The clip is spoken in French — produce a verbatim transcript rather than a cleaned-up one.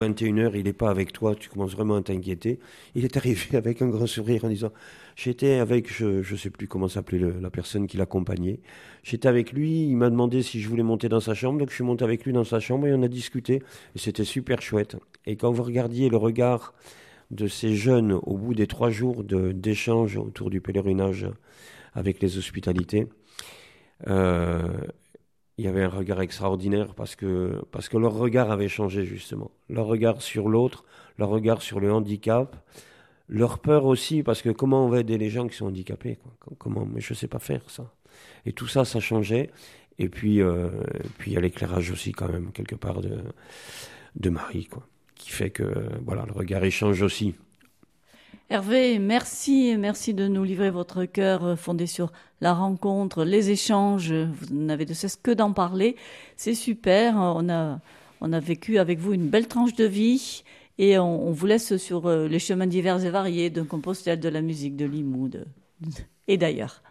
vingt et une heures, il n'est pas avec toi, tu commences vraiment à t'inquiéter. Il est arrivé avec un grand sourire en disant, j'étais avec, je ne sais plus comment s'appelait le- la personne qui l'accompagnait. J'étais avec lui, il m'a demandé si je voulais monter dans sa chambre, donc je suis monté avec lui dans sa chambre et on a discuté. Et c'était super chouette. Et quand vous regardiez le regard de ces jeunes au bout des trois jours de- d'échange autour du pèlerinage avec les hospitalités, euh, il y avait un regard extraordinaire parce que, parce que leur regard avait changé justement. Leur regard sur l'autre, leur regard sur le handicap, leur peur aussi, parce que comment on va aider les gens qui sont handicapés, quoi. Comment, mais je ne sais pas faire ça. Et tout ça, ça changeait. Et puis, euh, puis il y a l'éclairage aussi quand même, quelque part, de, de Marie, quoi, qui fait que voilà, le regard échange aussi. Hervé, merci, merci de nous livrer votre cœur euh, fondé sur la rencontre, les échanges. Vous n'avez de cesse que d'en parler. C'est super. On a, on a vécu avec vous une belle tranche de vie et on, on vous laisse sur euh, les chemins divers et variés d'un Compostelle, de la musique, de Limoux de- et d'ailleurs.